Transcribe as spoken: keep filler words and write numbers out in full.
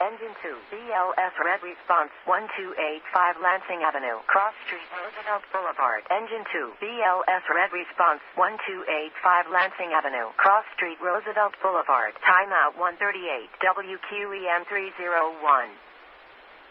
Engine two, B L S red response, one two eight five Lansing Avenue, Cross Street, Roosevelt Boulevard. Engine two, B L S red response, one two eight five Lansing Avenue, Cross Street, Roosevelt Boulevard. Timeout one thirty-eight, W Q E M three oh one.